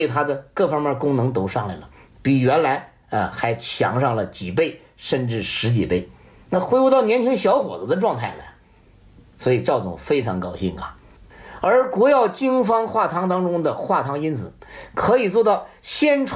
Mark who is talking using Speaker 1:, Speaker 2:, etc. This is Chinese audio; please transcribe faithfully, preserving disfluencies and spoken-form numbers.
Speaker 1: 它的各方面功能都上来了，比原来啊、呃、还强上了几倍，甚至十几倍，那恢复到年轻小伙子的状态了。所以赵总非常高兴啊。而国药经方化汤当中的化汤因子可以做到先